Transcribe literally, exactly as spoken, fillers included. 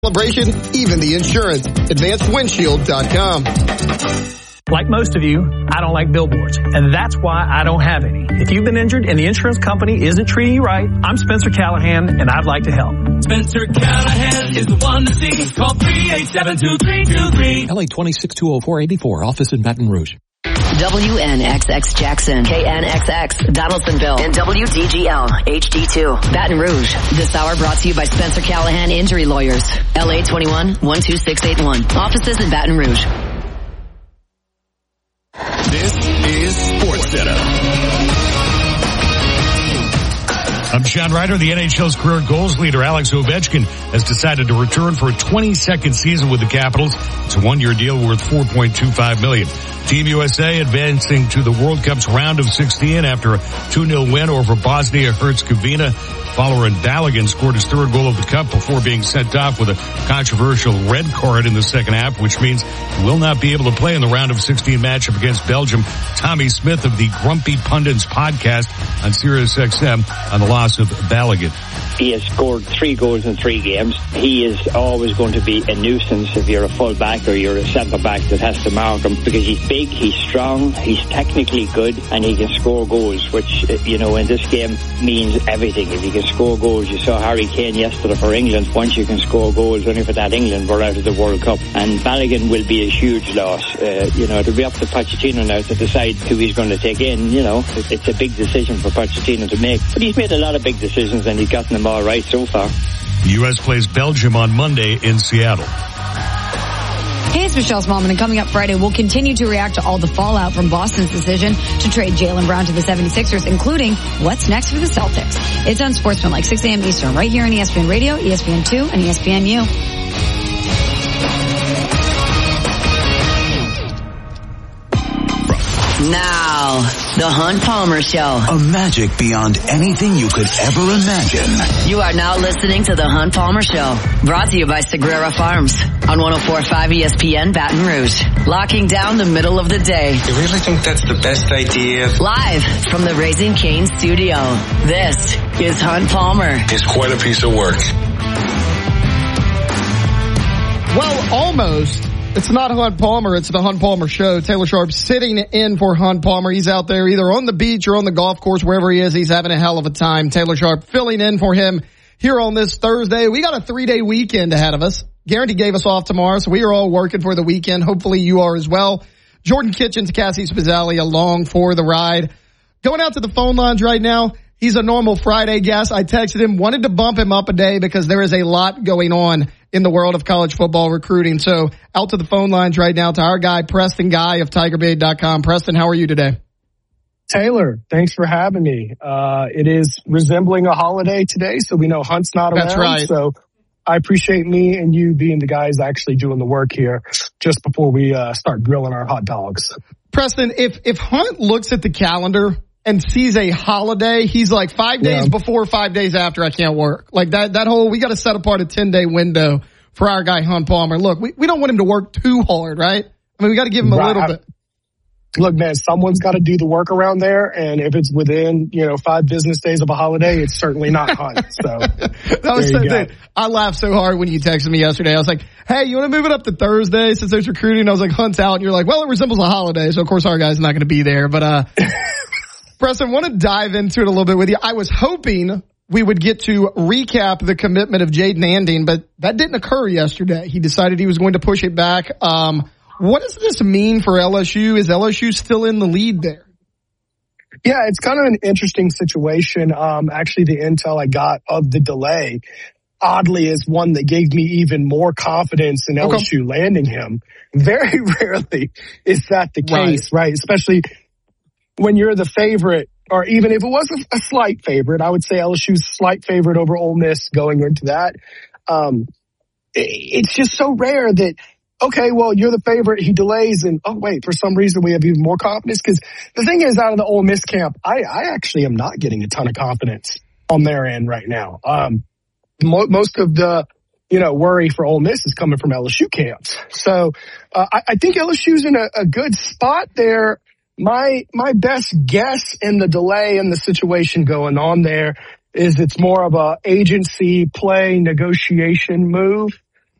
Celebration, even the insurance. advanced windshield dot com. Like most of you, I don't like billboards, and that's why I don't have any. If you've been injured and the insurance company isn't treating you right, I'm Spencer Callahan, and I'd like to help. Spencer Callahan is the one to see. Call three eight seven, two three two three. L A twenty-six two oh four eighty-four, office in Baton Rouge. W N X X Jackson, K N X X Donaldsonville, and W D G L H D two Baton Rouge. This hour brought to you by Spencer Callahan Injury Lawyers. L A twenty-one, one two six eight one. Offices in Baton Rouge. This is SportsCenter. I'm Sean Ryder. The N H L's career goals leader, Alex Ovechkin, has decided to return for a twenty-second season with the Capitals. It's a one-year deal worth four point two five million dollars. Team U S A advancing to the World Cup's round of sixteen after a two nil win over Bosnia-Herzegovina. Follower Balogun scored his third goal of the Cup before being sent off with a controversial red card in the second half, which means he will not be able to play in the round of sixteen matchup against Belgium. Tommy Smith of the Grumpy Pundits podcast on Sirius X M on the loss of Balogun. He has scored three goals in three games. He is always going to be a nuisance if you're a full back or you're a centre back that has to mark him, because he's big, he's strong, he's technically good, and he can score goals, which, you know, in this game means everything. If you can score goals, you saw Harry Kane yesterday for England. Once you can score goals, only for that England were out of the World Cup. And Balogun will be a huge loss. Uh, you know, it'll be up to Pochettino now to decide who he's going to take in. You know, it's a big decision for Pochettino to make. But he's made a lot of big decisions and he's gotten them all right so far. The U S plays Belgium on Monday in Seattle. Hey, it's Michelle Smallman, and coming up Friday, we'll continue to react to all the fallout from Boston's decision to trade Jaylen Brown to the seventy-sixers, including what's next for the Celtics. It's on Sportsman, like six a.m. Eastern, right here on E S P N Radio, E S P N two, and E S P N U. Now, the Hunt Palmer Show. A magic beyond anything you could ever imagine. You are now listening to the Hunt Palmer Show, brought to you by Sagrera Farms on one oh four point five E S P N Baton Rouge. Locking down the middle of the day. You really think that's the best idea? Live from the Raising Cane studio, this is Hunt Palmer. It's quite a piece of work. Well, almost. It's not Hunt Palmer. It's the Hunt Palmer Show. Taylor Sharp sitting in for Hunt Palmer. He's out there either on the beach or on the golf course, wherever he is. He's having a hell of a time. Taylor Sharp filling in for him here on this Thursday. We got a three-day weekend ahead of us. Guarantee gave us off tomorrow, so we are all working for the weekend. Hopefully you are as well. Jordan Kitchens, Cassie Spazzali along for the ride. Going out to the phone lines right now. He's a normal Friday guest. I texted him, wanted to bump him up a day because there is a lot going on in the world of college football recruiting. So out to the phone lines right now to our guy, Preston Guy of Tiger Bait dot com. Preston, how are you today? Taylor, thanks for having me. Uh, it is resembling a holiday today, so we know Hunt's not around. That's right. So I appreciate me and you being the guys actually doing the work here just before we uh, start grilling our hot dogs. Preston, if, if Hunt looks at the calendar and sees a holiday, he's like five days yeah. before, five days after, I can't work. Like that, that whole, we got to set apart a ten day window for our guy, Hunt Palmer. Look, we, we don't want him to work too hard, right? I mean, we got to give him a right. little bit. Look, man, someone's got to do the work around there. And if it's within, you know, five business days of a holiday, it's certainly not Hunt. So that was so, dude, I laughed so hard when you texted me yesterday. I was like, hey, you want to move it up to Thursday since there's recruiting? I was like, Hunt's out. And you're like, well, it resembles a holiday. So of course our guy's not going to be there, but, uh, Preston, I want to dive into it a little bit with you. I was hoping we would get to recap the commitment of Jaden Andine, but that didn't occur yesterday. He decided he was going to push it back. Um, what does this mean for L S U? Is L S U still in the lead there? Yeah, it's kind of an interesting situation. Um, actually, the intel I got of the delay, oddly, is one that gave me even more confidence in L S U okay. landing him. Very rarely is that the case, right? right? Especially when you're the favorite, or even if it was a, a slight favorite, I would say L S U's slight favorite over Ole Miss going into that. Um, it, it's just so rare that, okay, well, you're the favorite, he delays, and oh, wait, for some reason we have even more confidence. Because the thing is, out of the Ole Miss camp, I, I actually am not getting a ton of confidence on their end right now. Um, mo- most of the, you know, worry for Ole Miss is coming from L S U camps. So uh, I, I think L S U's in a, a good spot there. My my best guess in the delay and the situation going on there is it's more of a agency play negotiation move